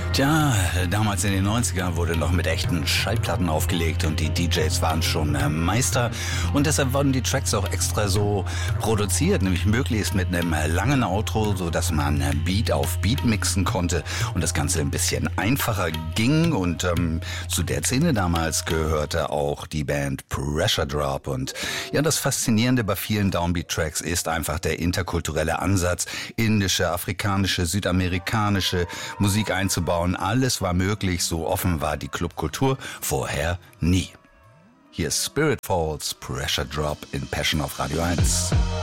Tja, damals in den 90ern wurde noch mit echten Schallplatten aufgelegt und die DJs waren schon Meister. Und deshalb wurden die Tracks auch extra so produziert, nämlich möglichst mit einem langen Outro, sodass man Beat auf Beat mixen konnte und das Ganze ein bisschen einfacher ging. Und zu der Szene damals gehörte auch die Band Pressure Drop. Und ja, das Faszinierende bei vielen Downbeat-Tracks ist einfach der interkulturelle Ansatz, indische, afrikanische, südamerikanische Musik einzubauen. Alles war möglich, so offen war die Clubkultur vorher nie. Hier ist Spirit Falls, Pressure Drop in Passion auf Radio 1.